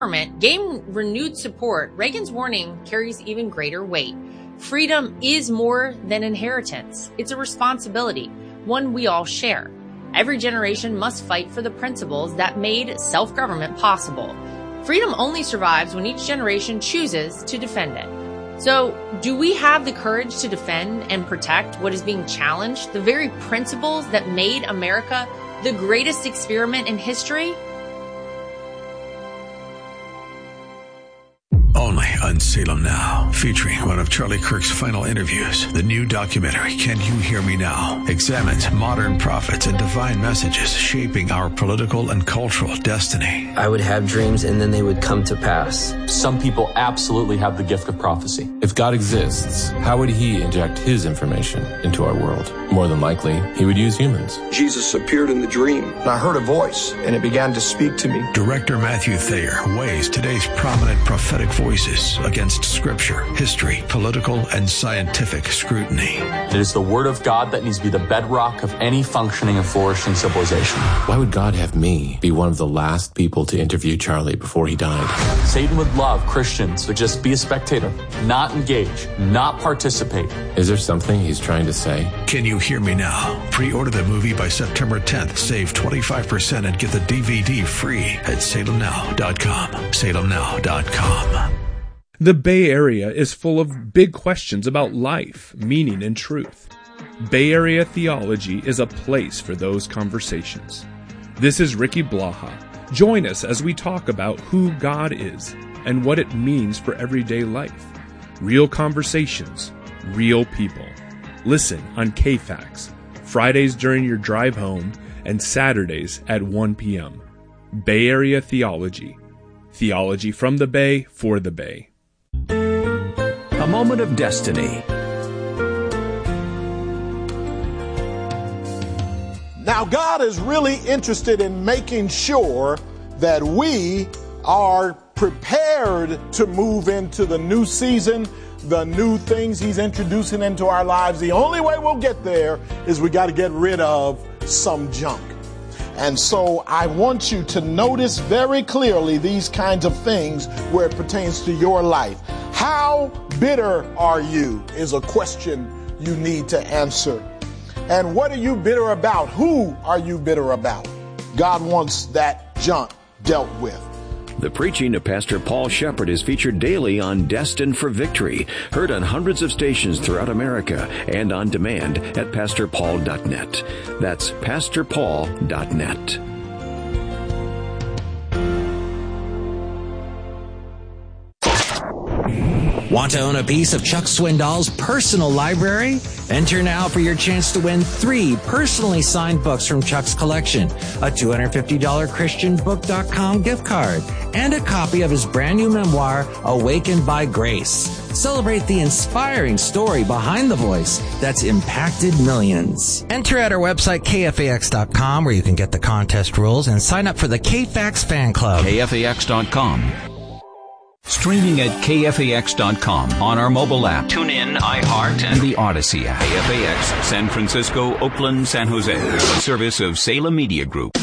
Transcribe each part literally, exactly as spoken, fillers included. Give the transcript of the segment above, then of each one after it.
gained renewed support, Reagan's warning carries even greater weight. Freedom is more than inheritance. It's a responsibility, one we all share. Every generation must fight for the principles that made self-government possible. Freedom only survives when each generation chooses to defend it. So, do we have the courage to defend and protect what is being challenged, the very principles that made America the greatest experiment in history? Only on Salem Now, featuring one of Charlie Kirk's final interviews. The new documentary, Can You Hear Me Now?, examines modern prophets and divine messages shaping our political and cultural destiny. I would have dreams and then they would come to pass. Some people absolutely have the gift of prophecy. If God exists, how would he inject his information into our world? More than likely, he would use humans. Jesus appeared in the dream, and I heard a voice, and it began to speak to me. Director Matthew Thayer weighs today's prominent prophetic voices against scripture, history, political, and scientific scrutiny. It is the word of God that needs to be the bedrock of any functioning and flourishing civilization. Why would God have me be one of the last people to interview Charlie before he died? Satan would love Christians to just be a spectator, not engage, not participate. Is there something he's trying to say? Can You Hear Me Now? Pre-order the movie by September tenth. Save twenty-five percent and get the D V D free at salem now dot com. salem now dot com. The Bay Area is full of big questions about life, meaning, and truth. Bay Area Theology is a place for those conversations. This is Ricky Blaha. Join us as we talk about who God is and what it means for everyday life. Real conversations, real people. Listen on K FAX, Fridays during your drive home and Saturdays at one p.m. Bay Area Theology. Theology from the Bay for the Bay. A moment of destiny. Now, God is really interested in making sure that we are prepared to move into the new season, the new things he's introducing into our lives. The only way we'll get there is we got to get rid of some junk. And so I want you to notice very clearly these kinds of things where it pertains to your life. How bitter are you is a question you need to answer. And what are you bitter about? Who are you bitter about? God wants that junk dealt with. The preaching of Pastor Paul Shepard is featured daily on Destined for Victory, heard on hundreds of stations throughout America and on demand at pastor paul dot net. That's pastor paul dot net. Want to own a piece of Chuck Swindoll's personal library? Enter now for your chance to win three personally signed books from Chuck's collection, a two hundred fifty dollars christian book dot com gift card, and a copy of his brand new memoir, Awakened by Grace. Celebrate the inspiring story behind the voice that's impacted millions. Enter at our website, K F A X dot com, where you can get the contest rules and sign up for the K FAX fan club. K F A X dot com. Streaming at K F A X dot com on our mobile app, TuneIn, iHeart, and the Odyssey app. K F A X, San Francisco, Oakland, San Jose. A service of Salem Media Group.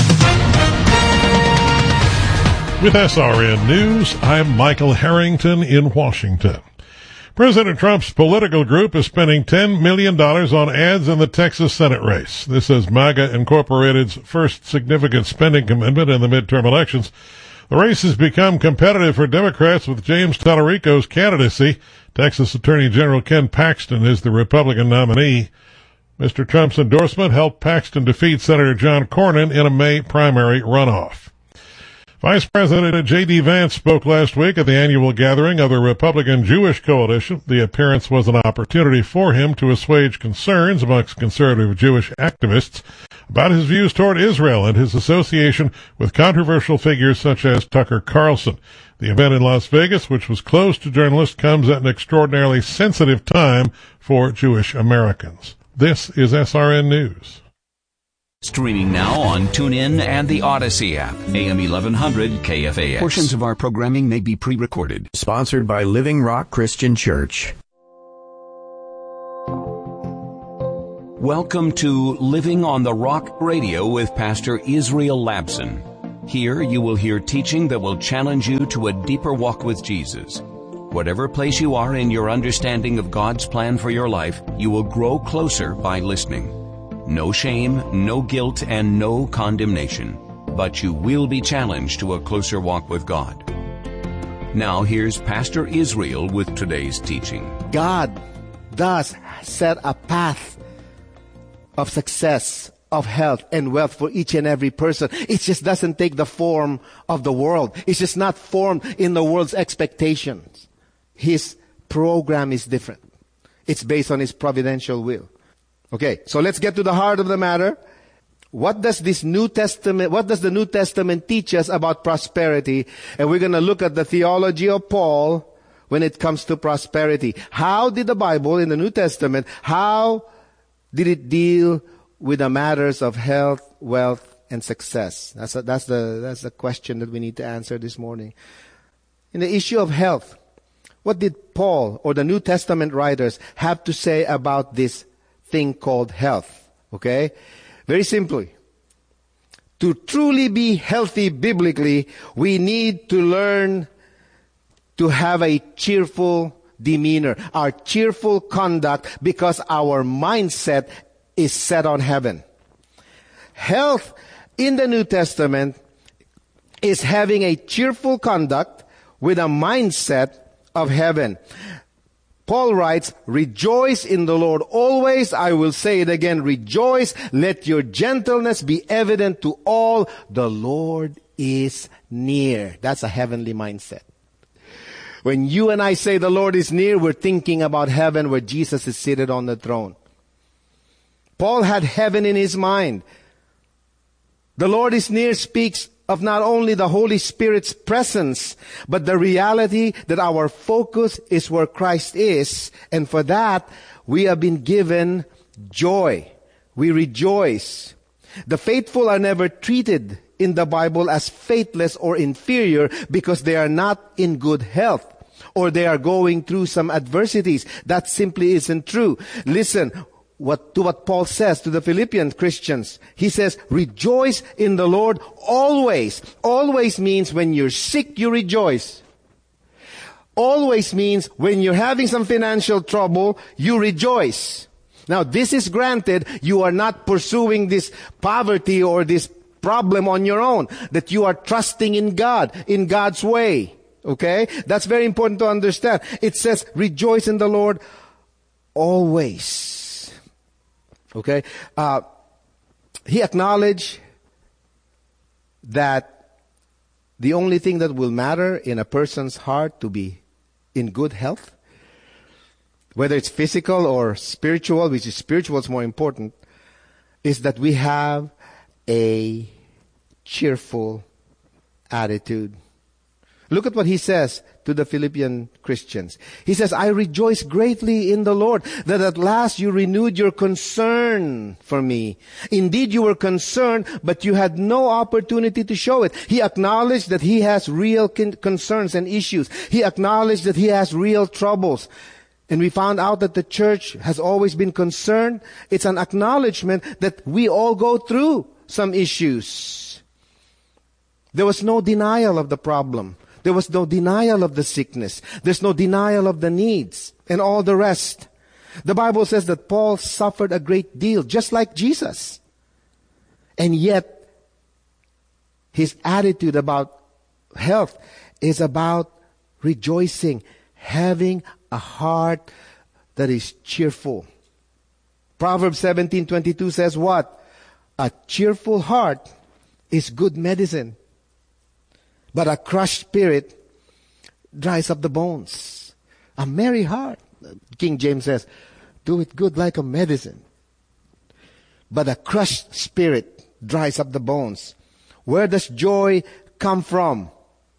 With S R N News, I'm Michael Harrington in Washington. President Trump's political group is spending ten million dollars on ads in the Texas Senate race. This is MAGA Incorporated's first significant spending commitment in the midterm elections. The race has become competitive for Democrats with James Tallarico's candidacy. Texas Attorney General Ken Paxton is the Republican nominee. Mister Trump's endorsement helped Paxton defeat Senator John Cornyn in a May primary runoff. Vice President J D. Vance spoke last week at the annual gathering of the Republican Jewish Coalition. The appearance was an opportunity for him to assuage concerns amongst conservative Jewish activists about his views toward Israel and his association with controversial figures such as Tucker Carlson. The event in Las Vegas, which was closed to journalists, comes at an extraordinarily sensitive time for Jewish Americans. This is S R N News. Streaming now on TuneIn and the Odyssey app. A M eleven hundred K F A X. Portions of our programming may be pre-recorded. Sponsored by Living Rock Christian Church. Welcome to Living on the Rock Radio with Pastor Israel Labson. Here you will hear teaching that will challenge you to a deeper walk with Jesus. Whatever place you are in your understanding of God's plan for your life, you will grow closer by listening. No shame, no guilt, and no condemnation. But you will be challenged to a closer walk with God. Now here's Pastor Israel with today's teaching. God does set a path of success, of health and wealth for each and every person. It just doesn't take the form of the world. It's just not formed in the world's expectations. His program is different. It's based on His providential will. Okay, so let's get to the heart of the matter. What does this New Testament, what does the New Testament teach us about prosperity? And we're going to look at the theology of Paul when it comes to prosperity. How did the Bible in the New Testament, how did it deal with the matters of health, wealth, and success? That's a, that's the that's the question that we need to answer this morning. In the issue of health, what did Paul or the New Testament writers have to say about this thing called health? Okay? Very simply, to truly be healthy biblically, we need to learn to have a cheerful demeanor, our cheerful conduct, because our mindset is set on heaven. Health in the New Testament is having a cheerful conduct with a mindset of heaven. Paul writes, rejoice in the Lord always. I will say it again, rejoice. Let your gentleness be evident to all. The Lord is near. That's a heavenly mindset. When you and I say the Lord is near, we're thinking about heaven where Jesus is seated on the throne. Paul had heaven in his mind. The Lord is near speaks of not only the Holy Spirit's presence, but the reality that our focus is where Christ is. And for that, we have been given joy. We rejoice. The faithful are never treated in the Bible as faithless or inferior because they are not in good health or they are going through some adversities. That simply isn't true. Listen, What, to what Paul says to the Philippian Christians. He says, rejoice in the Lord always. Always means when you're sick, you rejoice. Always means when you're having some financial trouble, you rejoice. Now, this is granted. You are not pursuing this poverty or this problem on your own. That you are trusting in God, in God's way. Okay? That's very important to understand. It says, rejoice in the Lord always. Okay, uh, he acknowledged that the only thing that will matter in a person's heart to be in good health, whether it's physical or spiritual, which is spiritual is more important, is that we have a cheerful attitude. Look at what he says to the Philippian Christians. He says, I rejoice greatly in the Lord that at last you renewed your concern for me. Indeed, you were concerned, but you had no opportunity to show it. He acknowledged that he has real con- concerns and issues. He acknowledged that he has real troubles. And we found out that the church has always been concerned. It's an acknowledgement that we all go through some issues. There was no denial of the problem. There was no denial of the sickness. There's no denial of the needs and all the rest. The Bible says that Paul suffered a great deal, just like Jesus. And yet, his attitude about health is about rejoicing, having a heart that is cheerful. Proverbs seventeen twenty-two says what? A cheerful heart is good medicine. But a crushed spirit dries up the bones. A merry heart, King James says, do it good like a medicine. But a crushed spirit dries up the bones. Where does joy come from?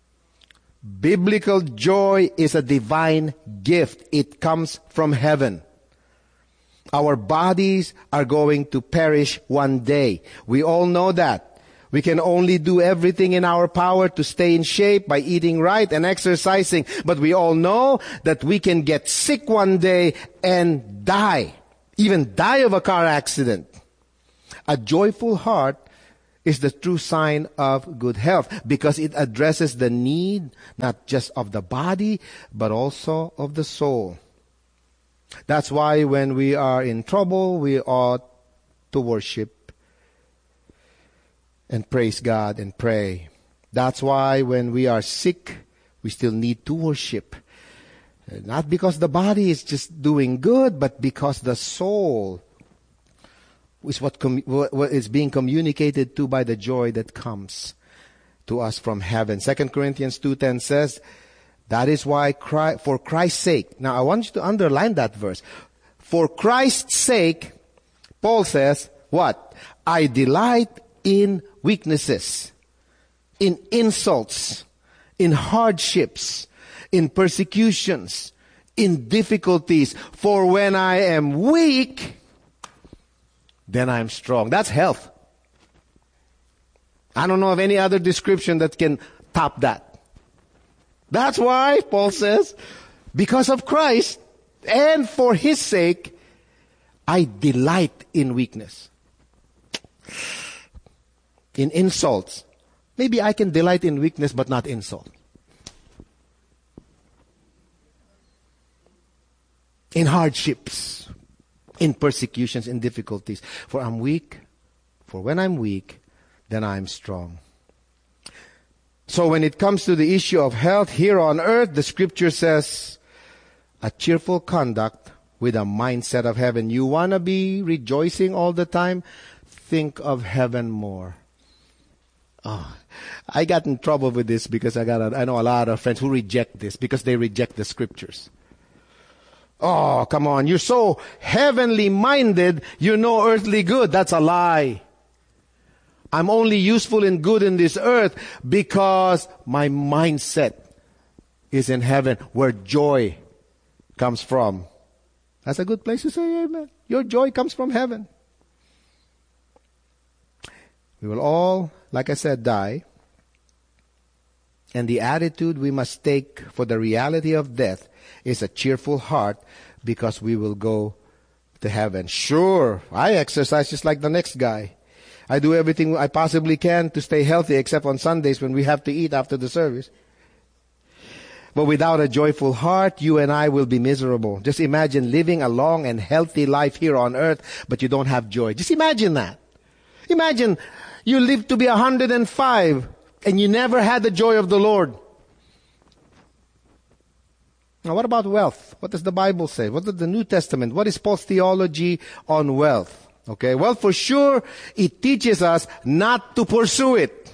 Biblical joy is a divine gift. It comes from heaven. Our bodies are going to perish one day. We all know that. We can only do everything in our power to stay in shape by eating right and exercising. But we all know that we can get sick one day and die. Even die of a car accident. A joyful heart is the true sign of good health, because it addresses the need not just of the body, but also of the soul. That's why when we are in trouble, we ought to worship and praise God and pray. That's why when we are sick, we still need to worship. Not because the body is just doing good, but because the soul is what, com- what is being communicated to by the joy that comes to us from heaven. Second Corinthians two ten says, that is why Christ, for Christ's sake. Now I want you to underline that verse. For Christ's sake, Paul says, what? I delight in weaknesses, in insults, in hardships, in persecutions, in difficulties. For when I am weak, then I am strong. That's health. I don't know of any other description that can top that. That's why Paul says, because of Christ and for His sake, I delight in weakness. In insults. Maybe I can delight in weakness but not insult. In hardships, in persecutions, in difficulties. For I'm weak. For when I'm weak, then I'm strong. So when it comes to the issue of health here on earth, the scripture says, a cheerful conduct with a mindset of heaven. You want to be rejoicing all the time? Think of heaven more. Oh, I got in trouble with this because I got a, I know a lot of friends who reject this because they reject the scriptures. Oh, come on. You're so heavenly minded, you know earthly good. That's a lie. I'm only useful and good in this earth because my mindset is in heaven where joy comes from. That's a good place to say amen. Your joy comes from heaven. We will all, like I said, die. And the attitude we must take for the reality of death is a cheerful heart because we will go to heaven. Sure, I exercise just like the next guy. I do everything I possibly can to stay healthy except on Sundays when we have to eat after the service. But without a joyful heart, you and I will be miserable. Just imagine living a long and healthy life here on earth, but you don't have joy. Just imagine that. Imagine you live to be one hundred five and you never had the joy of the Lord. Now what about wealth? What does the Bible say? What does the New Testament? What is Paul's theology on wealth? Okay, well, for sure, it teaches us not to pursue it.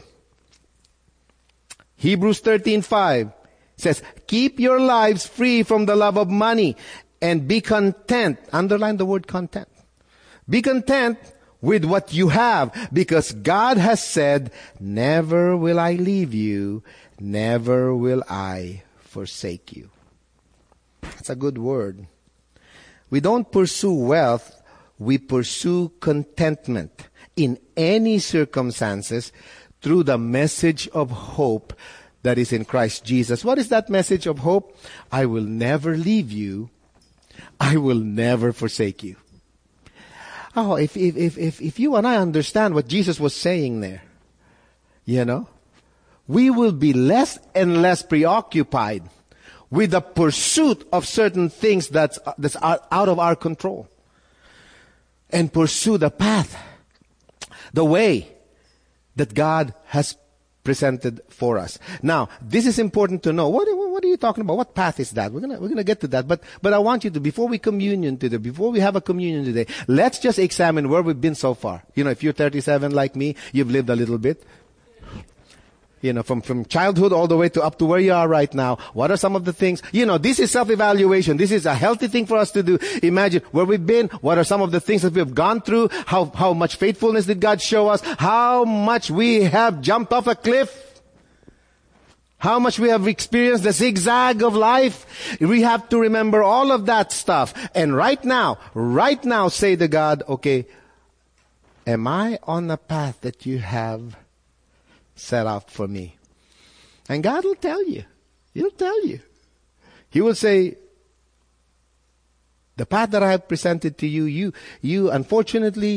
Hebrews thirteen five says, keep your lives free from the love of money and be content. Underline the word content. Be content with what you have because God has said, never will I leave you, never will I forsake you. That's a good word. We don't pursue wealth. We pursue contentment in any circumstances through the message of hope that is in Christ Jesus. What is that message of hope? I will never leave you. I will never forsake you. Oh, if, if, if, if, if you and I understand what Jesus was saying there, you know, we will be less and less preoccupied with the pursuit of certain things that's, that's out of our control. And pursue the path, the way that God has presented for us. Now, this is important to know. What, what are you talking about? What path is that? We're gonna we're gonna get to that. But but I want you to, before we communion today, before we have a communion today, let's just examine where we've been so far. You know, if you're thirty-seven like me, you've lived a little bit. You know, from, from childhood all the way to up to where you are right now. What are some of the things? You know, this is self-evaluation. This is a healthy thing for us to do. Imagine where we've been. What are some of the things that we've gone through? How, how much faithfulness did God show us? How much we have jumped off a cliff? How much we have experienced the zigzag of life? We have to remember all of that stuff. And right now, right now say to God, okay, am I on the path that you have set out for me? And God will tell you. He'll tell you. He will say, the path that I have presented to you, you, you unfortunately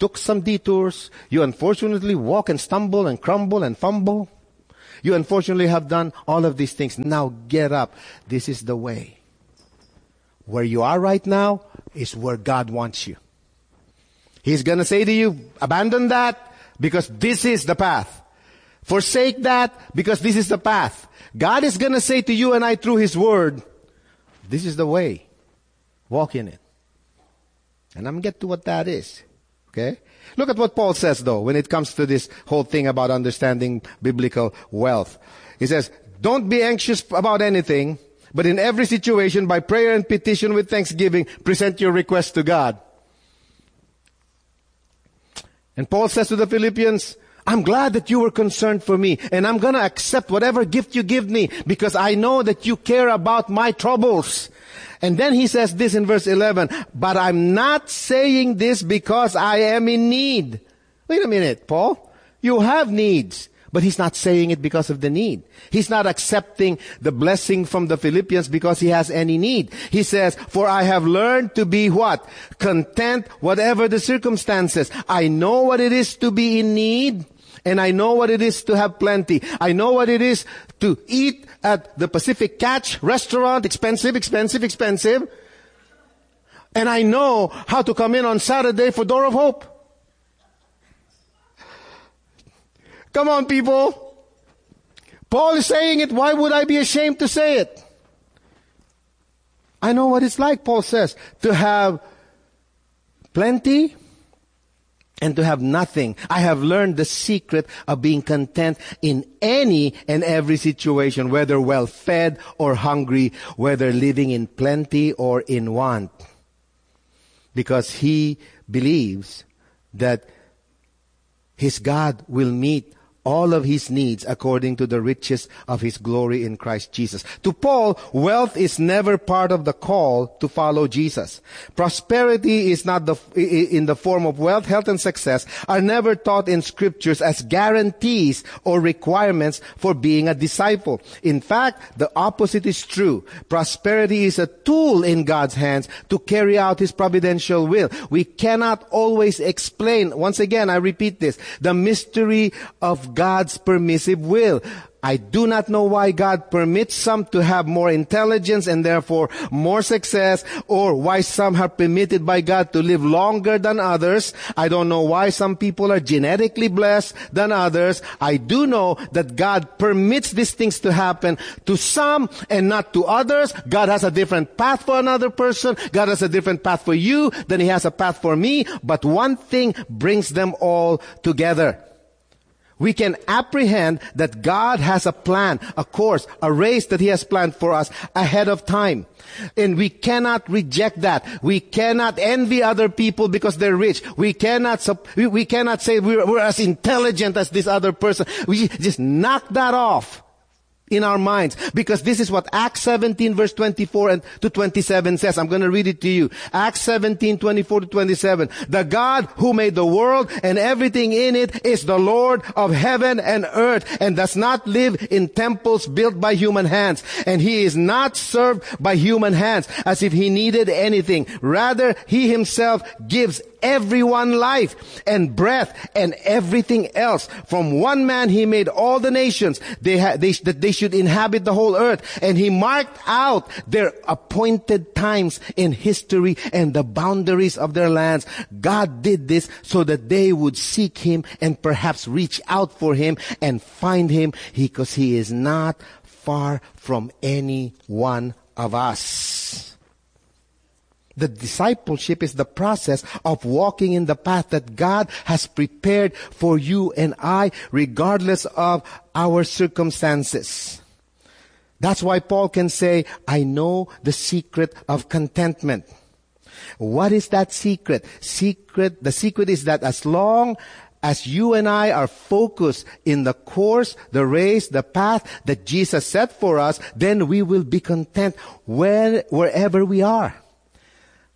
took some detours. You unfortunately walk and stumble and crumble and fumble. You unfortunately have done all of these things. Now get up. This is the way. Where you are right now is where God wants you. He's going to say to you, abandon that because this is the path. Forsake that because this is the path. God is going to say to you and I through His Word, this is the way. Walk in it. And I'm going to get to what that is. Okay? Look at what Paul says though when it comes to this whole thing about understanding biblical wealth. He says, don't be anxious about anything, but in every situation by prayer and petition with thanksgiving, present your requests to God. And Paul says to the Philippians, I'm glad that you were concerned for me, and I'm going to accept whatever gift you give me because I know that you care about my troubles. And then he says this in verse eleven, but I'm not saying this because I am in need. Wait a minute, Paul. You have needs. But he's not saying it because of the need. He's not accepting the blessing from the Philippians because he has any need. He says, for I have learned to be what? Content whatever the circumstances. I know what it is to be in need. And I know what it is to have plenty. I know what it is to eat at the Pacific Catch restaurant. Expensive, expensive, expensive. And I know how to come in on Saturday for Door of Hope. Come on, people. Paul is saying it. Why would I be ashamed to say it? I know what it's like, Paul says, to have plenty and to have nothing. I have learned the secret of being content in any and every situation, whether well fed or hungry, whether living in plenty or in want. Because he believes that his God will meet all of his needs according to the riches of his glory in Christ Jesus. To Paul, wealth is never part of the call to follow Jesus. Prosperity is not the, in the form of wealth, health, and success are never taught in scriptures as guarantees or requirements for being a disciple. In fact, the opposite is true. Prosperity is a tool in God's hands to carry out his providential will. We cannot always explain, once again, I repeat this, the mystery of God's permissive will. I do not know why God permits some to have more intelligence and therefore more success, or why some are permitted by God to live longer than others. I don't know why some people are genetically blessed than others. I do know that God permits these things to happen to some and not to others. God has a different path for another person. God has a different path for you than He has a path for me. But one thing brings them all together. We can apprehend that God has a plan, a course, a race that He has planned for us ahead of time. And we cannot reject that. We cannot envy other people because they're rich. We cannot, we, we cannot say we're, we're as intelligent as this other person. We just knock that off in our minds, because this is what Acts seventeen verse twenty-four and to twenty-seven says. I'm going to read it to you. Acts seventeen, twenty-four to twenty-seven. The God who made the world and everything in it is the Lord of heaven and earth, and does not live in temples built by human hands. And He is not served by human hands as if He needed anything. Rather, He Himself gives everyone life and breath and everything else. From one man He made all the nations, they ha- they, that they should inhabit the whole earth. And He marked out their appointed times in history and the boundaries of their lands. God did this so that they would seek Him and perhaps reach out for Him and find Him, because He is not far from any one of us. The discipleship is the process of walking in the path that God has prepared for you and I, regardless of our circumstances. That's why Paul can say, I know the secret of contentment. What is that secret? Secret, the secret is that as long as you and I are focused in the course, the race, the path that Jesus set for us, then we will be content where, wherever we are.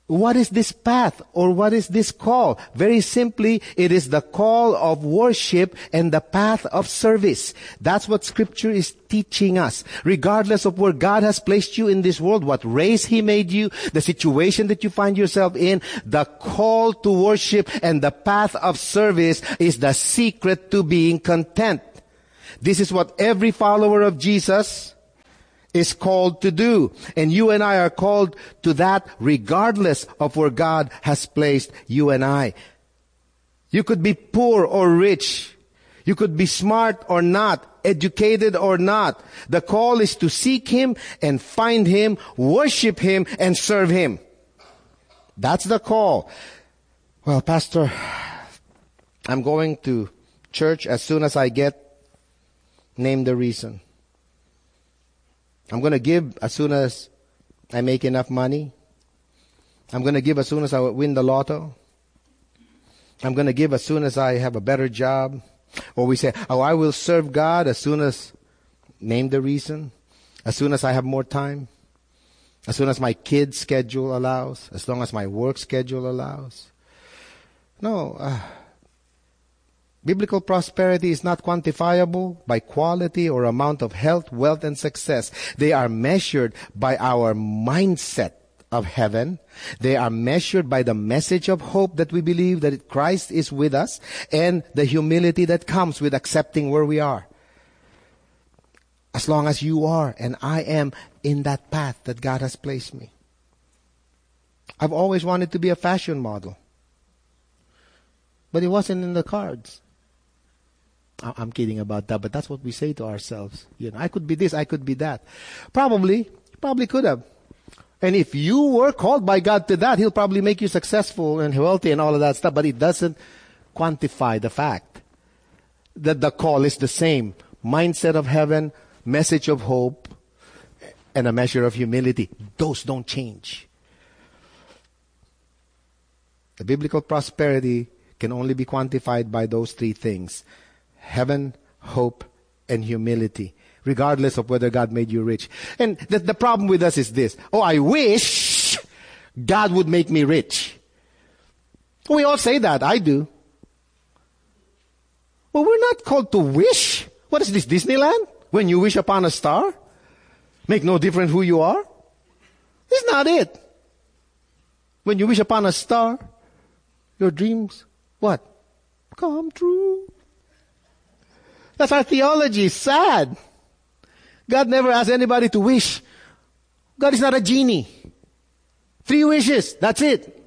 What is this path or what is this call? Very simply, it is the call of worship and the path of service. That's what Scripture is teaching us. Regardless of where God has placed you in this world, what race He made you, the situation that you find yourself in, the call to worship and the path of service is the secret to being content. This is what every follower of Jesus is called to do. And you and I are called to that regardless of where God has placed you and I. You could be poor or rich. You could be smart or not, educated or not. The call is to seek Him and find Him, worship Him and serve Him. That's the call. Well, Pastor, I'm going to church as soon as I get, name the reason. I'm going to give as soon as I make enough money. I'm going to give as soon as I win the lotto. I'm going to give as soon as I have a better job. Or we say, oh, I will serve God as soon as, name the reason, as soon as I have more time, as soon as my kid's schedule allows, as long as my work schedule allows. No, uh, biblical prosperity is not quantifiable by quality or amount of health, wealth, and success. They are measured by our mindset of heaven. They are measured by the message of hope that we believe that Christ is with us and the humility that comes with accepting where we are. As long as you are and I am in that path that God has placed me. I've always wanted to be a fashion model. But it wasn't in the cards. I'm kidding about that, but that's what we say to ourselves. You know, I could be this, I could be that. Probably, probably could have. And if you were called by God to that, He'll probably make you successful and wealthy and all of that stuff. But it doesn't quantify the fact that the call is the same. Mindset of heaven, message of hope, and a measure of humility. Those don't change. The biblical prosperity can only be quantified by those three things. Heaven, hope, and humility. Regardless of whether God made you rich. And the, the problem with us is this. Oh, I wish God would make me rich. We all say that. I do. Well, we're not called to wish. What is this, Disneyland? When you wish upon a star? Make no difference who you are? That's not it. When you wish upon a star, your dreams, what? Come true. That's our theology. Sad. God never asked anybody to wish. God is not a genie. Three wishes. That's it.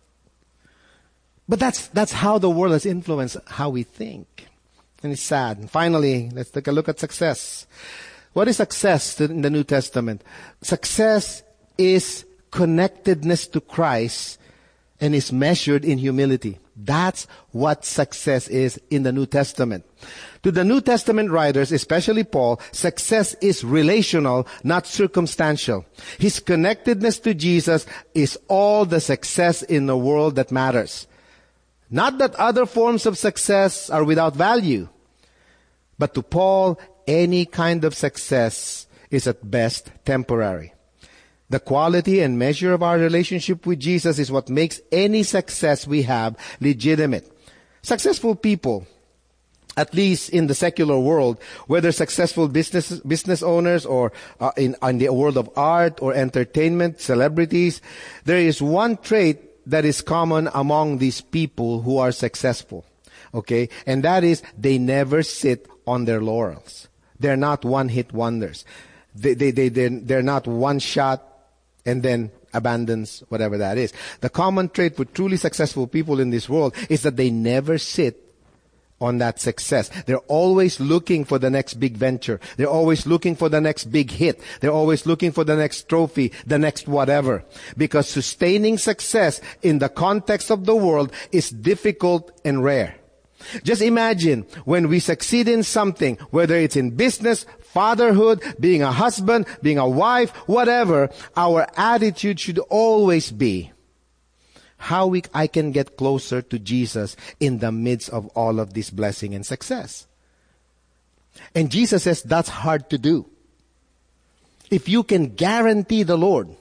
But that's, that's how the world has influenced how we think. And it's sad. And finally, let's take a look at success. What is success in the New Testament? Success is connectedness to Christ and is measured in humility. That's what success is in the New Testament. To the New Testament writers, especially Paul, success is relational, not circumstantial. His connectedness to Jesus is all the success in the world that matters. Not that other forms of success are without value, but to Paul, any kind of success is at best temporary. The quality and measure of our relationship with Jesus is what makes any success we have legitimate. Successful people, at least in the secular world, whether successful business business owners or uh, in, in the world of art or entertainment, celebrities, there is one trait that is common among these people who are successful. Okay? And that is they never sit on their laurels. They're not one-hit wonders. They, they, they, they're, they're not one shot and then abandons whatever that is. The common trait for truly successful people in this world is that they never sit on that success. They're always looking for the next big venture. They're always looking for the next big hit. They're always looking for the next trophy, the next whatever. Because sustaining success in the context of the world is difficult and rare. Just imagine when we succeed in something, whether it's in business, fatherhood, being a husband, being a wife, whatever, our attitude should always be how we, I can get closer to Jesus in the midst of all of this blessing and success. And Jesus says that's hard to do. If you can guarantee the Lord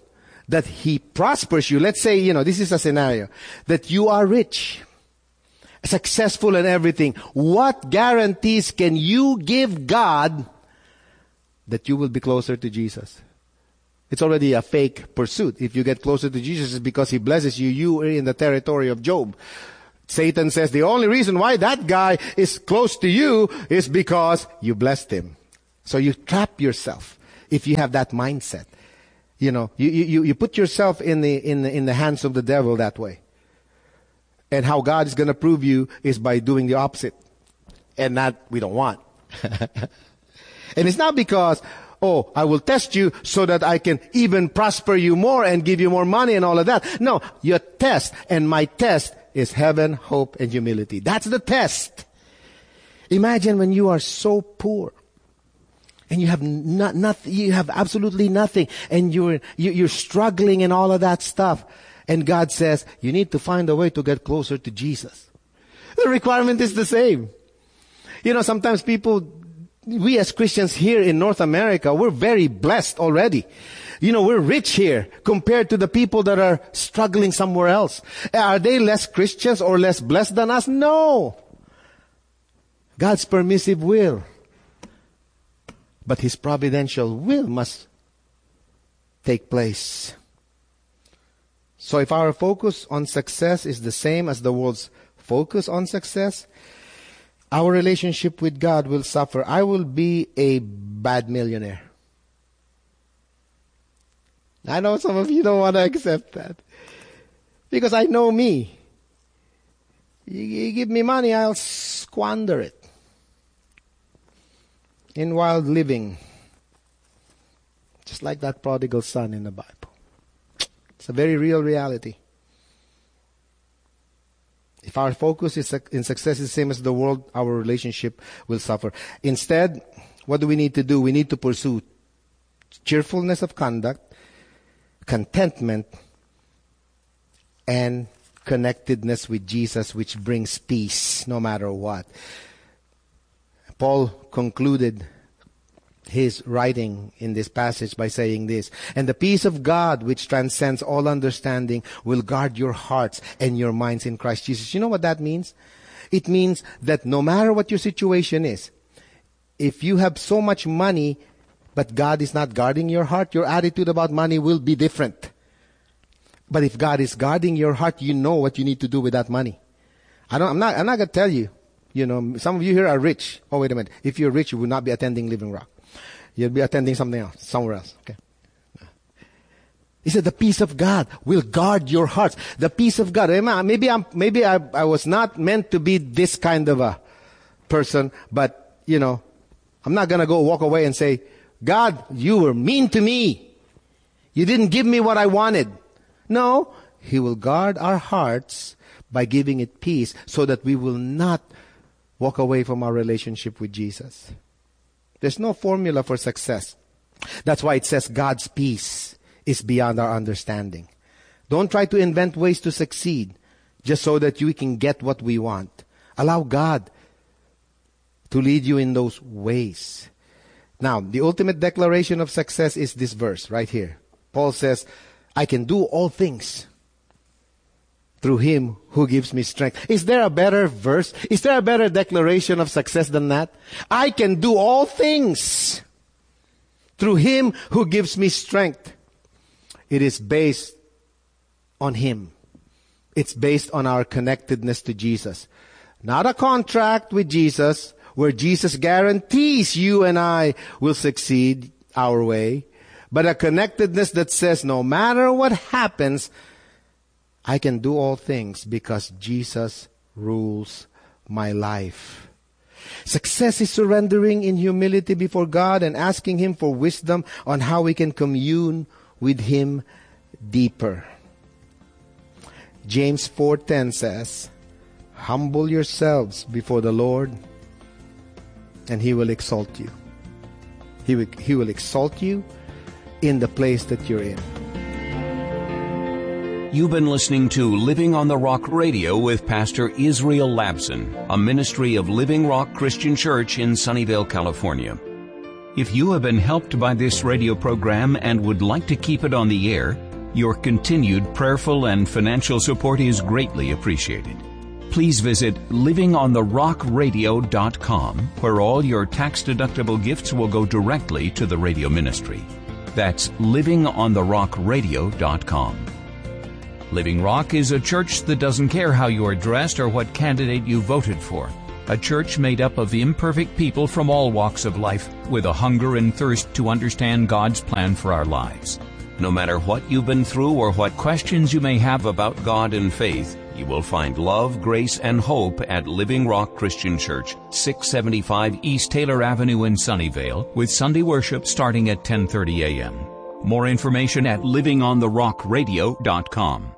that He prospers you. Let's say, you know, this is a scenario, that you are rich, successful in everything. What guarantees can you give God that you will be closer to Jesus? It's already a fake pursuit. If you get closer to Jesus, it's because He blesses you. You are in the territory of Job. Satan says the only reason why that guy is close to you is because you blessed him. So you trap yourself if you have that mindset. You know, you, you, you put yourself in the, in the, in the hands of the devil that way. And how God is going to prove you is by doing the opposite. And that we don't want. And it's not because, oh, I will test you so that I can even prosper you more and give you more money and all of that. No, your test, and my test is heaven, hope, and humility. That's the test. Imagine when you are so poor and you have not, nothing, you have absolutely nothing, and you're you, you're struggling and all of that stuff. And God says you need to find a way to get closer to Jesus. The requirement is the same. You know, sometimes people, we as Christians here in North America, we're very blessed already. You know, we're rich here compared to the people that are struggling somewhere else. Are they less Christians or less blessed than us? No. God's permissive will. But His providential will must take place. So if our focus on success is the same as the world's focus on success, our relationship with God will suffer. I will be a bad millionaire. I know some of you don't want to accept that. Because I know me. You, you give me money, I'll squander it in wild living. Just like that prodigal son in the Bible. It's a very real reality. If our focus is in success is the same as the world, our relationship will suffer. Instead, what do we need to do? We need to pursue cheerfulness of conduct, contentment, and connectedness with Jesus, which brings peace no matter what. Paul concluded his writing in this passage by saying this, and the peace of God, which transcends all understanding, will guard your hearts and your minds in Christ Jesus. You know what that means? It means that no matter what your situation is, if you have so much money, but God is not guarding your heart, your attitude about money will be different. But if God is guarding your heart, you know what you need to do with that money. I don't, I'm not, I'm not going to tell you. You know, some of you here are rich. Oh, wait a minute. If you're rich, you will not be attending Living Rock. You'll be attending something else, somewhere else. Okay. He said, the peace of God will guard your hearts. The peace of God. Maybe I'm, maybe I, I was not meant to be this kind of a person, but, you know, I'm not going to go walk away and say, God, you were mean to me. You didn't give me what I wanted. No, He will guard our hearts by giving it peace so that we will not walk away from our relationship with Jesus. There's no formula for success. That's why it says God's peace is beyond our understanding. Don't try to invent ways to succeed just so that you can get what we want. Allow God to lead you in those ways. Now, the ultimate declaration of success is this verse right here. Paul says, I can do all things through Him who gives me strength. Is there a better verse? Is there a better declaration of success than that? I can do all things through Him who gives me strength. It is based on Him. It's based on our connectedness to Jesus. Not a contract with Jesus where Jesus guarantees you and I will succeed our way, but a connectedness that says no matter what happens, I can do all things because Jesus rules my life. Success is surrendering in humility before God and asking Him for wisdom on how we can commune with Him deeper. James four ten says, humble yourselves before the Lord and He will exalt you. He will, he will exalt you in the place that you're in. You've been listening to Living on the Rock Radio with Pastor Israel Labson, a ministry of Living Rock Christian Church in Sunnyvale, California. If you have been helped by this radio program and would like to keep it on the air, Your continued prayerful and financial support is greatly appreciated. Please visit living on the rock radio dot com, where all your tax-deductible gifts will go directly to the radio ministry. That's living on the rock radio dot com. Living Rock is a church that doesn't care how you are dressed or what candidate you voted for. A church made up of imperfect people from all walks of life with a hunger and thirst to understand God's plan for our lives. No matter what you've been through or what questions you may have about God and faith, you will find love, grace, and hope at Living Rock Christian Church, six seventy-five East Taylor Avenue in Sunnyvale, with Sunday worship starting at ten thirty a.m. More information at living on the rock radio dot com.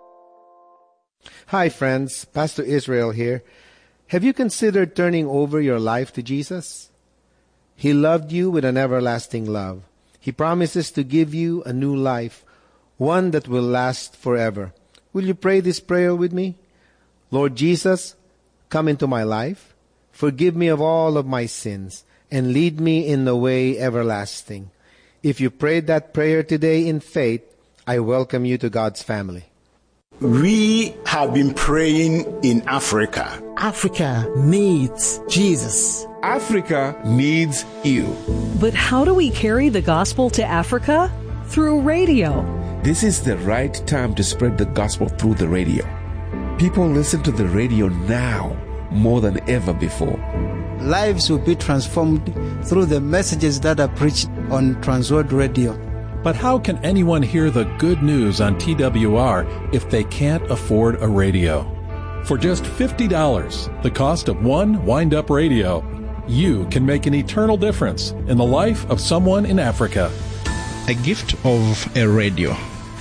Hi friends, Pastor Israel here. Have you considered turning over your life to Jesus? He loved you with an everlasting love. He promises to give you a new life, one that will last forever. Will you pray this prayer with me? Lord Jesus, come into my life. Forgive me of all of my sins and lead me in the way everlasting. If you prayed that prayer today in faith, I welcome you to God's family. We have been praying in Africa. Africa needs Jesus. Africa needs you. But how do we carry the gospel to Africa? Through radio. This is the right time to spread the gospel through the radio. People listen to the radio now more than ever before. Lives will be transformed through the messages that are preached on Transworld Radio. But how can anyone hear the good news on T W R if they can't afford a radio? For just fifty dollars, the cost of one wind-up radio, you can make an eternal difference in the life of someone in Africa. A gift of a radio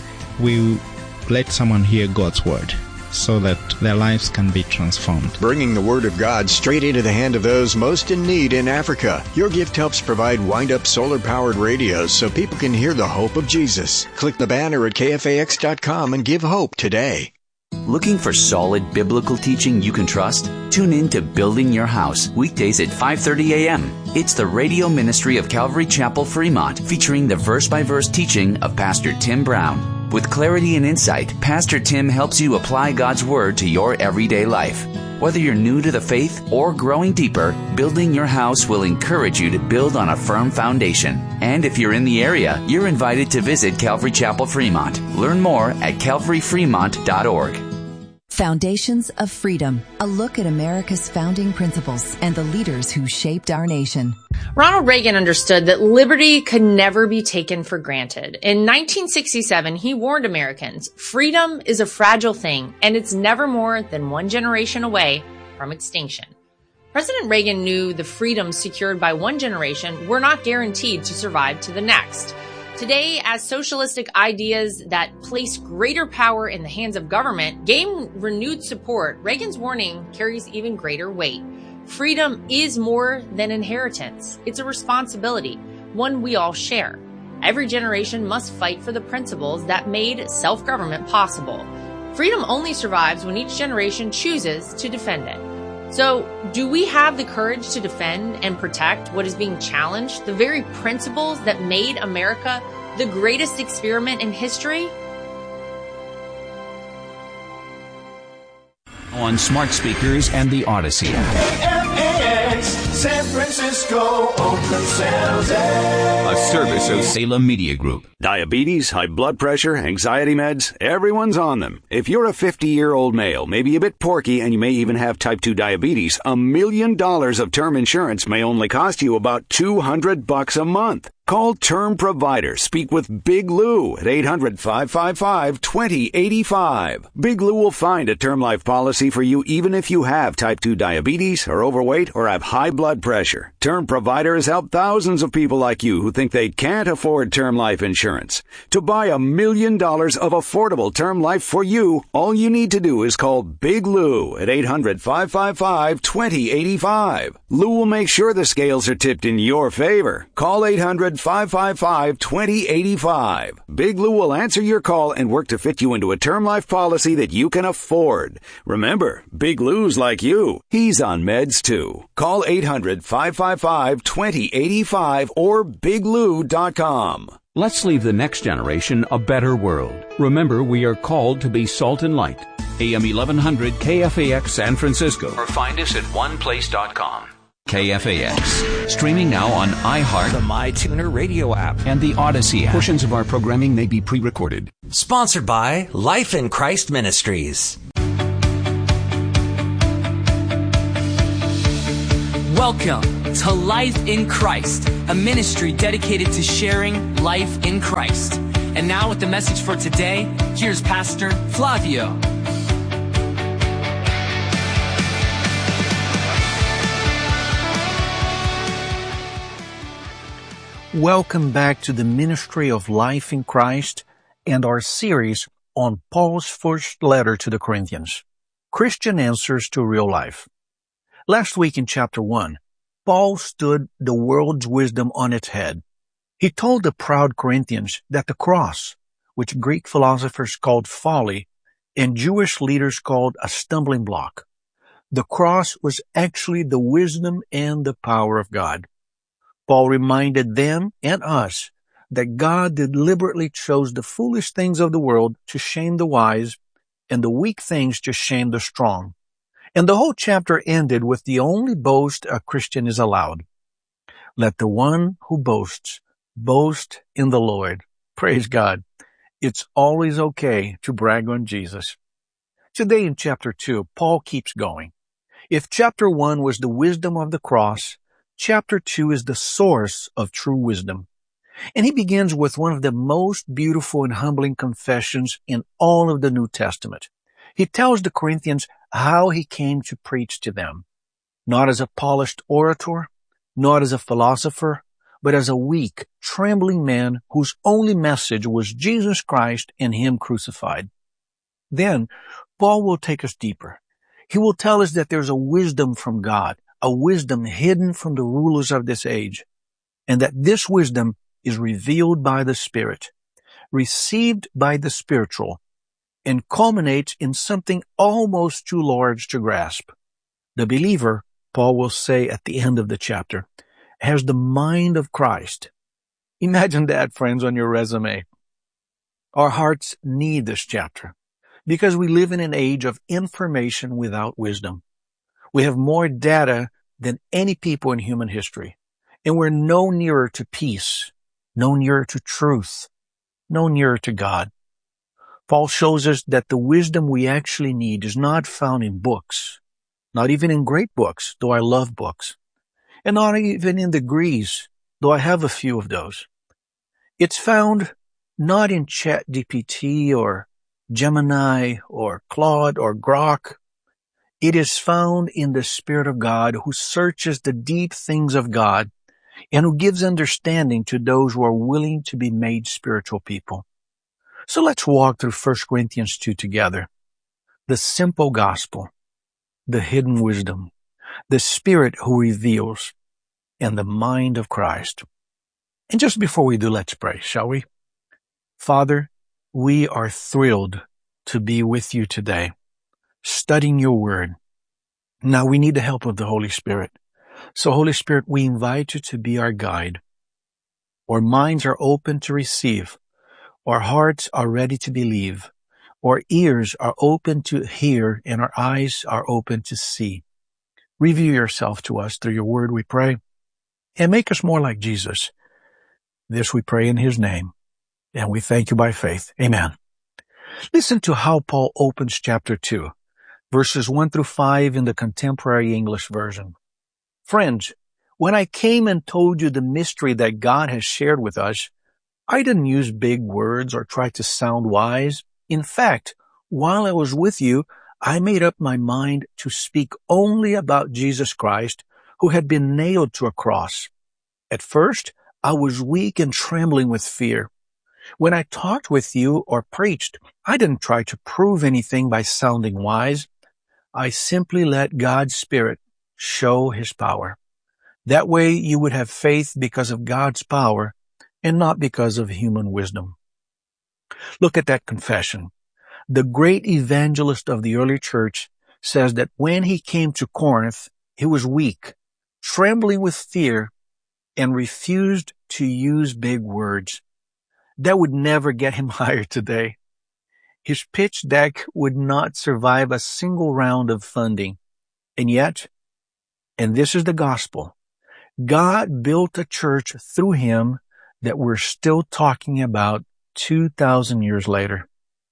will let someone hear God's word so that their lives can be transformed. Bringing the Word of God straight into the hand of those most in need in Africa. Your gift helps provide wind-up solar-powered radios so people can hear the hope of Jesus. Click the banner at K F A X dot com and give hope today. Looking for solid biblical teaching you can trust? Tune in to Building Your House, weekdays at five thirty a.m. It's the radio ministry of Calvary Chapel, Fremont, featuring the verse-by-verse teaching of Pastor Tim Brown. With clarity and insight, Pastor Tim helps you apply God's Word to your everyday life. Whether you're new to the faith or growing deeper, Building Your House will encourage you to build on a firm foundation. And if you're in the area, you're invited to visit Calvary Chapel, Fremont. Learn more at calvary fremont dot org. Foundations of Freedom, a look at America's founding principles and the leaders who shaped our nation. Ronald Reagan understood that liberty could never be taken for granted. In nineteen sixty-seven, he warned Americans, freedom is a fragile thing, and it's never more than one generation away from extinction. President Reagan knew the freedoms secured by one generation were not guaranteed to survive to the next. Today, as socialistic ideas that place greater power in the hands of government gain renewed support, Reagan's warning carries even greater weight. Freedom is more than inheritance. It's a responsibility, one we all share. Every generation must fight for the principles that made self-government possible. Freedom only survives when each generation chooses to defend it. So, do we have the courage to defend and protect what is being challenged, the very principles that made America the greatest experiment in history? On smart speakers and the Odyssey app. San Francisco, Oakland, San Jose. A service of Salem Media Group. Diabetes, high blood pressure, anxiety meds, everyone's on them. If you're a fifty-year-old male, maybe a bit porky, and you may even have type two diabetes, a million dollars of term insurance may only cost you about two hundred bucks a month. Call Term Provider. Speak with Big Lou at eight hundred, five five five, two zero eight five. Big Lou will find a term life policy for you even if you have type two diabetes, are overweight, or have high blood pressure. Term Provider has helped thousands of people like you who think they can't afford term life insurance. To buy a million dollars of affordable term life for you, all you need to do is call Big Lou at eight hundred, five five five, two zero eight five. Lou will make sure the scales are tipped in your favor. Call eight hundred, five five five, two zero eight five. Big Lou will answer your call and work to fit you into a term life policy that you can afford. Remember, Big Lou's like you. He's on meds too. Call eight hundred, five five five, two zero eight five or big lou dot com. Let's leave the next generation a better world. Remember, we are called to be salt and light. A M eleven hundred K F A X San Francisco. Or find us at one place dot com. K F A X. Streaming now on iHeart, the MyTuner radio app, and the Odyssey app. Portions of our programming may be pre-recorded. Sponsored by Life in Christ Ministries. Welcome to Life in Christ, a ministry dedicated to sharing life in Christ. And now with the message for today, here's Pastor Flavio. Welcome back to the Ministry of Life in Christ and our series on Paul's first letter to the Corinthians, Christian Answers to Real Life. Last week in chapter one, Paul stood the world's wisdom on its head. He told the proud Corinthians that the cross, which Greek philosophers called folly and Jewish leaders called a stumbling block, the cross was actually the wisdom and the power of God. Paul reminded them and us that God deliberately chose the foolish things of the world to shame the wise and the weak things to shame the strong. And the whole chapter ended with the only boast a Christian is allowed. Let the one who boasts boast in the Lord. Praise God. It's always okay to brag on Jesus. Today in chapter two, Paul keeps going. If chapter one was the wisdom of the cross, chapter two is the source of true wisdom. And he begins with one of the most beautiful and humbling confessions in all of the New Testament. He tells the Corinthians how he came to preach to them, not as a polished orator, not as a philosopher, but as a weak, trembling man whose only message was Jesus Christ and Him crucified. Then, Paul will take us deeper. He will tell us that there's a wisdom from God, a wisdom hidden from the rulers of this age, and that this wisdom is revealed by the Spirit, received by the spiritual, and culminates in something almost too large to grasp. The believer, Paul will say at the end of the chapter, has the mind of Christ. Imagine that, friends, on your resume. Our hearts need this chapter because we live in an age of information without wisdom. We have more data than any people in human history, and we're no nearer to peace, no nearer to truth, no nearer to God. Paul shows us that the wisdom we actually need is not found in books, not even in great books, though I love books, and not even in degrees, though I have a few of those. It's found not in ChatGPT or Gemini or Claude or Grok. It is found in the Spirit of God who searches the deep things of God and who gives understanding to those who are willing to be made spiritual people. So let's walk through First Corinthians two together. The simple gospel, the hidden wisdom, the Spirit who reveals, and the mind of Christ. And just before we do, let's pray, shall we? Father, we are thrilled to be with you today, studying your word. Now we need the help of the Holy Spirit. So Holy Spirit, we invite you to be our guide. Our minds are open to receive. Our hearts are ready to believe. Our ears are open to hear, and our eyes are open to see. Reveal yourself to us through your word, we pray, and make us more like Jesus. This we pray in His name, and we thank you by faith. Amen. Listen to how Paul opens chapter two, verses one through five in the Contemporary English Version. Friends, when I came and told you the mystery that God has shared with us, I didn't use big words or try to sound wise. In fact, while I was with you, I made up my mind to speak only about Jesus Christ, who had been nailed to a cross. At first, I was weak and trembling with fear. When I talked with you or preached, I didn't try to prove anything by sounding wise. I simply let God's Spirit show His power. That way you would have faith because of God's power and not because of human wisdom. Look at that confession. The great evangelist of the early church says that when he came to Corinth, he was weak, trembling with fear, and refused to use big words. That would never get him hired today. His pitch deck would not survive a single round of funding. And yet, and this is the gospel, God built a church through him that we're still talking about two thousand years later.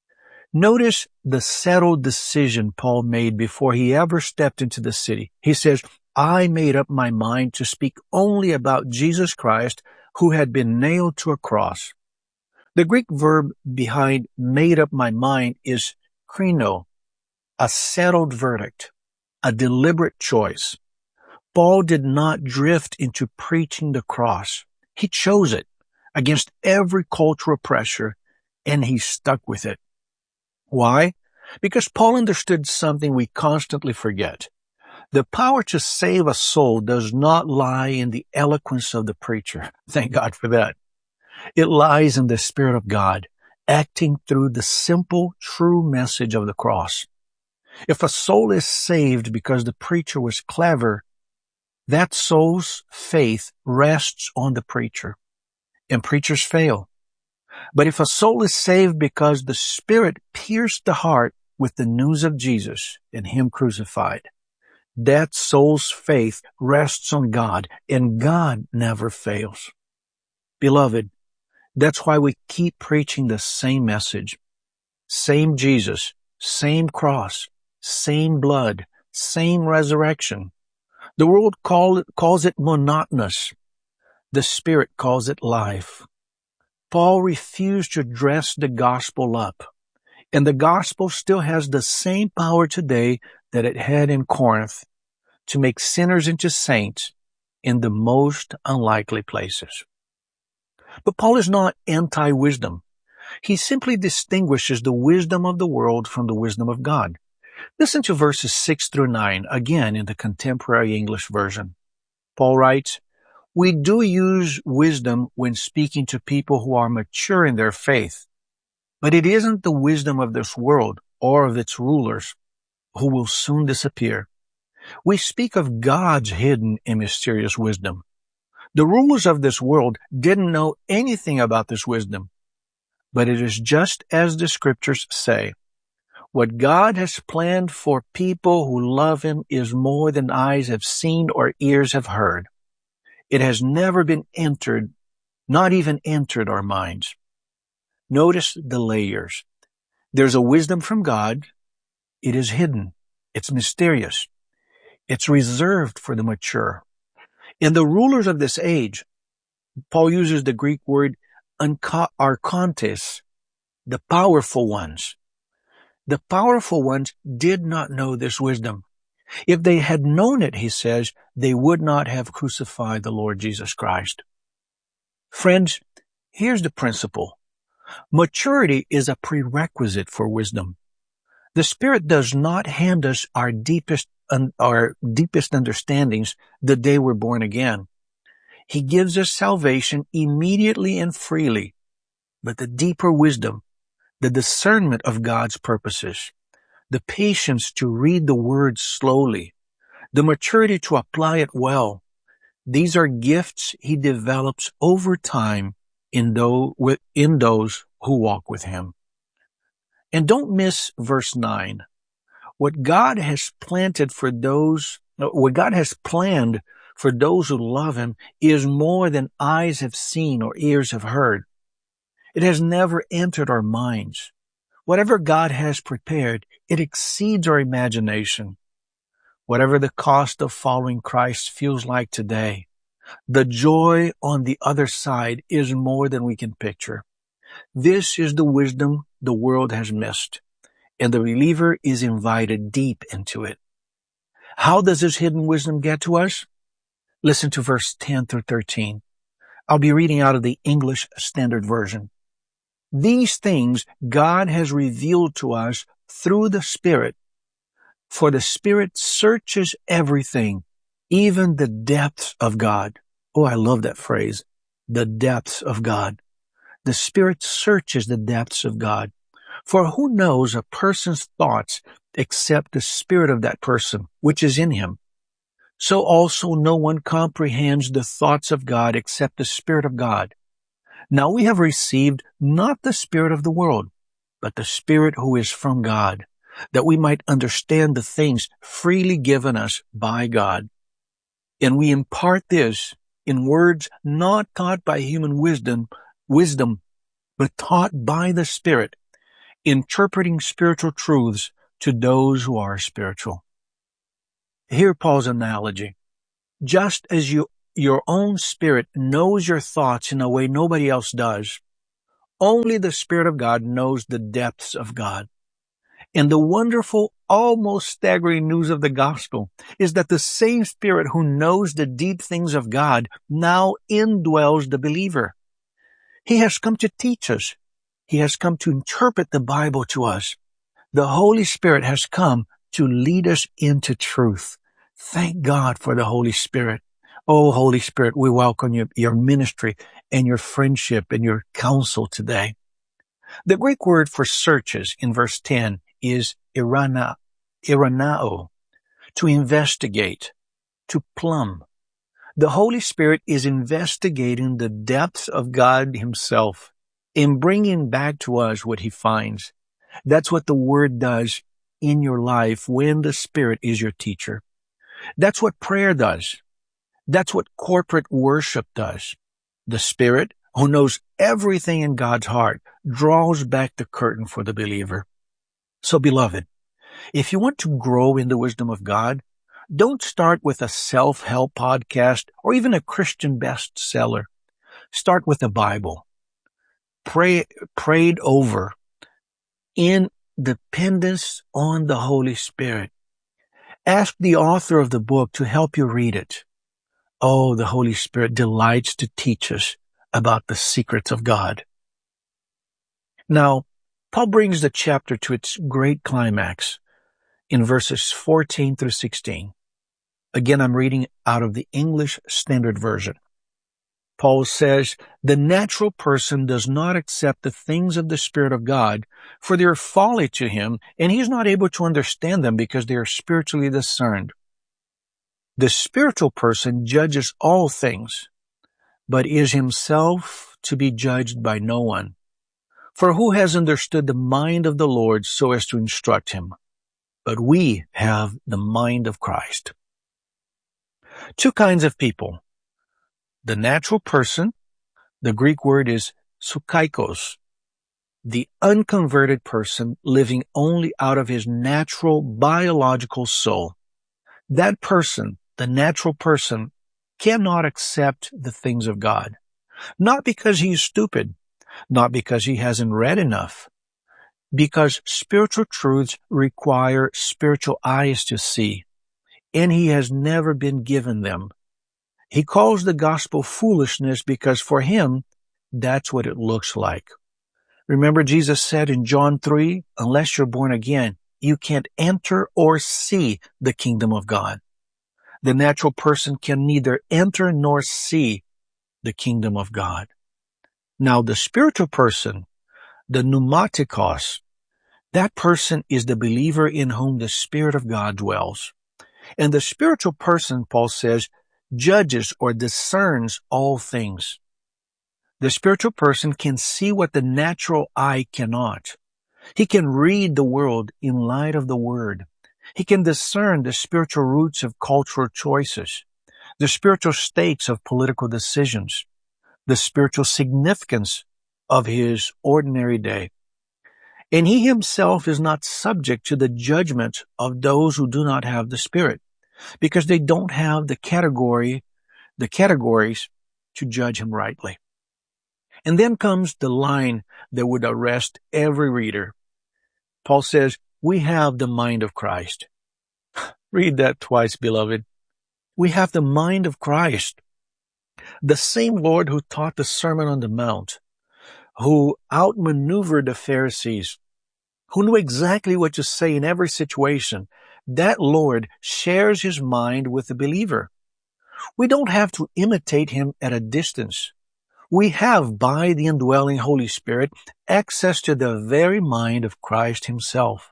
Notice the settled decision Paul made before he ever stepped into the city. He says, I made up my mind to speak only about Jesus Christ, who had been nailed to a cross. The Greek verb behind made up my mind is krino, a settled verdict, a deliberate choice. Paul did not drift into preaching the cross. He chose it against every cultural pressure, and he stuck with it. Why? Because Paul understood something we constantly forget. The power to save a soul does not lie in the eloquence of the preacher. Thank God for that. It lies in the Spirit of God, acting through the simple, true message of the cross. If a soul is saved because the preacher was clever, that soul's faith rests on the preacher, and preachers fail. But if a soul is saved because the Spirit pierced the heart with the news of Jesus and Him crucified, that soul's faith rests on God, and God never fails. Beloved, that's why we keep preaching the same message. Same Jesus, same cross, same blood, same resurrection. The world call it, calls it monotonous. The Spirit calls it life. Paul refused to dress the gospel up, and the gospel still has the same power today that it had in Corinth to make sinners into saints in the most unlikely places. But Paul is not anti-wisdom. He simply distinguishes the wisdom of the world from the wisdom of God. Listen to verses six through nine, again in the Contemporary English Version. Paul writes, we do use wisdom when speaking to people who are mature in their faith, but it isn't the wisdom of this world or of its rulers who will soon disappear. We speak of God's hidden and mysterious wisdom. The rulers of this world didn't know anything about this wisdom, but it is just as the scriptures say. What God has planned for people who love Him is more than eyes have seen or ears have heard. It has never been entered, not even entered our minds. Notice the layers. There's a wisdom from God. It is hidden. It's mysterious. It's reserved for the mature. In the rulers of this age, Paul uses the Greek word archontes, the powerful ones. The powerful ones did not know this wisdom. If they had known it, he says, they would not have crucified the Lord Jesus Christ. Friends, here's the principle. Maturity is a prerequisite for wisdom. The Spirit does not hand us our deepest, our deepest understandings the day we're born again. He gives us salvation immediately and freely, but the deeper wisdom, the discernment of God's purposes, the patience to read the word slowly, the maturity to apply it well, these are gifts He develops over time in those, in those who walk with Him. And don't miss verse nine. What God has planted for those, what God has planned for those who love Him is more than eyes have seen or ears have heard. It has never entered our minds. Whatever God has prepared, it exceeds our imagination. Whatever the cost of following Christ feels like today, the joy on the other side is more than we can picture. This is the wisdom the world has missed, and the believer is invited deep into it. How does this hidden wisdom get to us? Listen to verse ten through thirteen. I'll be reading out of the English Standard Version. These things God has revealed to us through the Spirit, for the Spirit searches everything, even the depths of God. Oh, I love that phrase, the depths of God. The Spirit searches the depths of God. For who knows a person's thoughts except the spirit of that person, which is in him? So also no one comprehends the thoughts of God except the Spirit of God. Now we have received not the spirit of the world, but the Spirit who is from God, that we might understand the things freely given us by God. And we impart this in words not taught by human wisdom, wisdom, but taught by the Spirit, interpreting spiritual truths to those who are spiritual. Hear Paul's analogy. Just as you, your own spirit knows your thoughts in a way nobody else does, only the Spirit of God knows the depths of God. And the wonderful, almost staggering news of the gospel is that the same Spirit who knows the deep things of God now indwells the believer. He has come to teach us. He has come to interpret the Bible to us. The Holy Spirit has come to lead us into truth. Thank God for the Holy Spirit. Oh, Holy Spirit, we welcome you, your ministry and your friendship and your counsel today. The Greek word for searches in verse ten is irana, iranao, to investigate, to plumb. The Holy Spirit is investigating the depths of God Himself and bringing back to us what He finds. That's what the Word does in your life when the Spirit is your teacher. That's what prayer does. That's what corporate worship does. The Spirit, who knows everything in God's heart, draws back the curtain for the believer. So, beloved, if you want to grow in the wisdom of God, don't start with a self-help podcast or even a Christian bestseller. Start with the Bible. Pray, prayed over in dependence on the Holy Spirit. Ask the author of the book to help you read it. Oh, the Holy Spirit delights to teach us about the secrets of God. Now, Paul brings the chapter to its great climax in verses fourteen through sixteen. Again, I'm reading out of the English Standard Version. Paul says, "The natural person does not accept the things of the Spirit of God, for they are folly to him, and he is not able to understand them because they are spiritually discerned. The spiritual person judges all things, but is himself to be judged by no one. For who has understood the mind of the Lord so as to instruct him? But we have the mind of Christ." Two kinds of people. The natural person, the Greek word is psychikos, the unconverted person living only out of his natural biological soul. That person, the natural person, cannot accept the things of God. Not because he is stupid, not because he hasn't read enough, because spiritual truths require spiritual eyes to see, and he has never been given them. He calls the gospel foolishness because for him, that's what it looks like. Remember, Jesus said in John three, unless you're born again, you can't enter or see the kingdom of God. The natural person can neither enter nor see the kingdom of God. Now, the spiritual person, the pneumatikos, that person is the believer in whom the Spirit of God dwells. And the spiritual person, Paul says, judges or discerns all things. The spiritual person can see what the natural eye cannot. He can read the world in light of the Word. He can discern the spiritual roots of cultural choices, the spiritual stakes of political decisions, the spiritual significance of his ordinary day. And he himself is not subject to the judgment of those who do not have the Spirit, because they don't have the category, the categories to judge him rightly. And then comes the line that would arrest every reader. Paul says, we have the mind of Christ. Read that twice, beloved. We have the mind of Christ. The same Lord who taught the Sermon on the Mount, who outmaneuvered the Pharisees, who knew exactly what to say in every situation, that Lord shares his mind with the believer. We don't have to imitate him at a distance. We have, by the indwelling Holy Spirit, access to the very mind of Christ himself.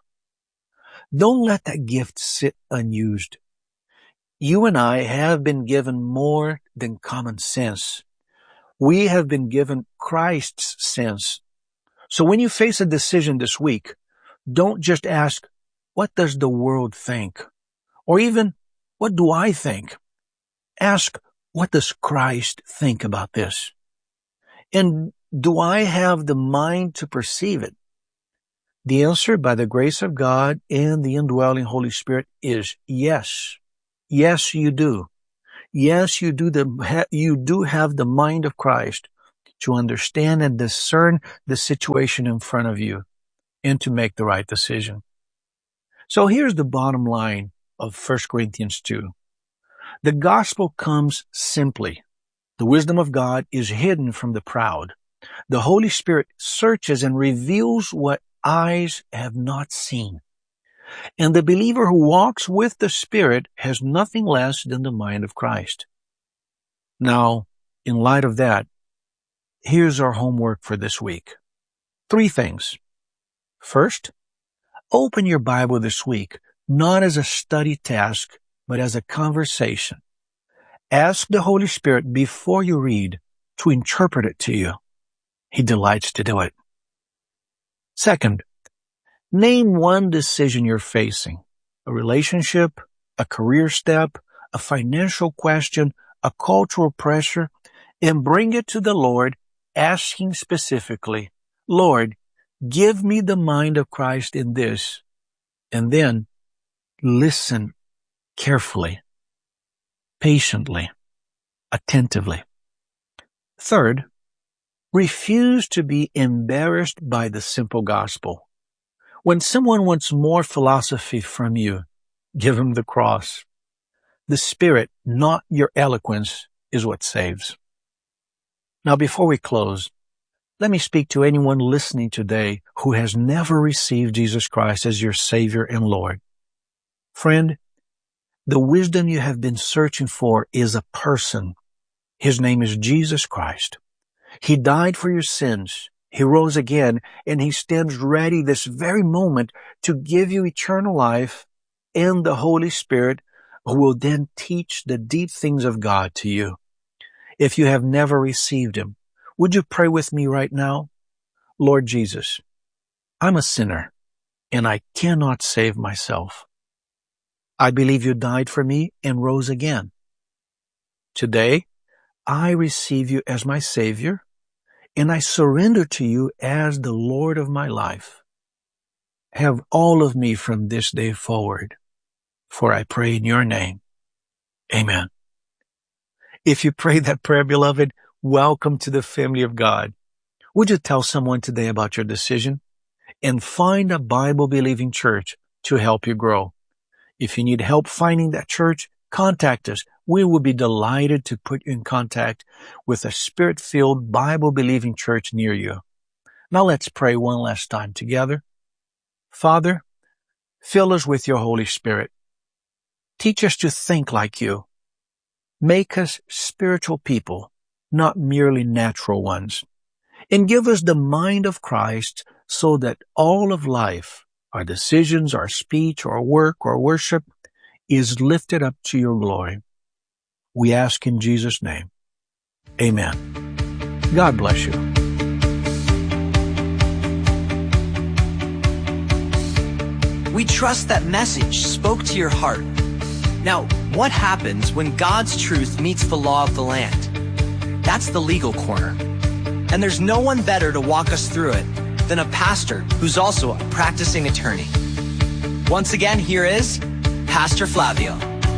Don't let that gift sit unused. You and I have been given more than common sense. We have been given Christ's sense. So when you face a decision this week, don't just ask, what does the world think? Or even, what do I think? Ask, what does Christ think about this? And do I have the mind to perceive it? The answer, by the grace of God and the indwelling Holy Spirit, is yes. Yes, you do. Yes, you do the, you do have the mind of Christ to understand and discern the situation in front of you and to make the right decision. So here's the bottom line of First Corinthians two. The gospel comes simply. The wisdom of God is hidden from the proud. The Holy Spirit searches and reveals what eyes have not seen. And the believer who walks with the Spirit has nothing less than the mind of Christ. Now, in light of that, here's our homework for this week. Three things. First, open your Bible this week, not as a study task, but as a conversation. Ask the Holy Spirit before you read to interpret it to you. He delights to do it. Second, name one decision you're facing, a relationship, a career step, a financial question, a cultural pressure, and bring it to the Lord, asking specifically, Lord, give me the mind of Christ in this, and then listen carefully, patiently, attentively. Third, refuse to be embarrassed by the simple gospel. When someone wants more philosophy from you, give them the cross. The Spirit, not your eloquence, is what saves. Now, before we close, let me speak to anyone listening today who has never received Jesus Christ as your Savior and Lord. Friend, the wisdom you have been searching for is a person. His name is Jesus Christ. He died for your sins. He rose again, and He stands ready this very moment to give you eternal life and the Holy Spirit, who will then teach the deep things of God to you. If you have never received Him, would you pray with me right now? Lord Jesus, I'm a sinner, and I cannot save myself. I believe You died for me and rose again. Today, I receive You as my Savior, and I surrender to You as the Lord of my life. Have all of me from this day forward, for I pray in Your name. Amen. If you prayed that prayer, beloved, welcome to the family of God. Would you tell someone today about your decision? And find a Bible-believing church to help you grow. If you need help finding that church, contact us. We will be delighted to put you in contact with a Spirit-filled, Bible-believing church near you. Now let's pray one last time together. Father, fill us with Your Holy Spirit. Teach us to think like You. Make us spiritual people, not merely natural ones. And give us the mind of Christ so that all of life, our decisions, our speech, our work, our worship, is lifted up to Your glory. We ask in Jesus' name. Amen. God bless you. We trust that message spoke to your heart. Now, what happens when God's truth meets the law of the land? That's the legal corner. And there's no one better to walk us through it than a pastor who's also a practicing attorney. Once again, here is Pastor Flavio.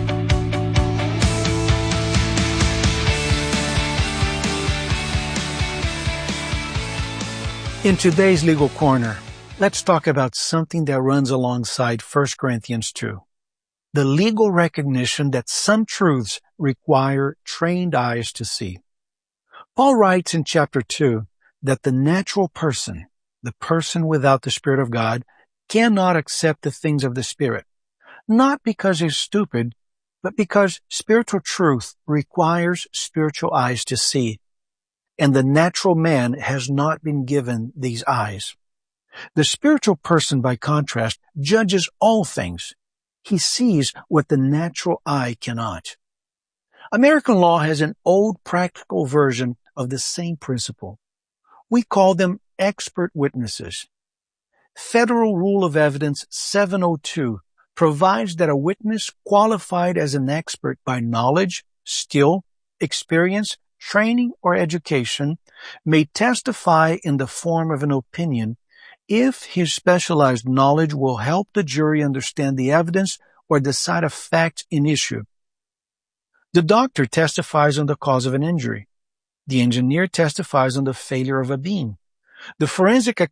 In today's Legal Corner, let's talk about something that runs alongside First Corinthians two. The legal recognition that some truths require trained eyes to see. Paul writes in chapter two that the natural person, the person without the Spirit of God, cannot accept the things of the Spirit, not because he's stupid, but because spiritual truth requires spiritual eyes to see, and the natural man has not been given these eyes. The spiritual person, by contrast, judges all things. He sees what the natural eye cannot. American law has an old practical version of the same principle. We call them expert witnesses. Federal Rule of Evidence seven oh two provides that a witness qualified as an expert by knowledge, skill, experience, training, or education may testify in the form of an opinion if his specialized knowledge will help the jury understand the evidence or decide a fact in issue. The doctor testifies on the cause of an injury. The engineer testifies on the failure of a beam. The forensic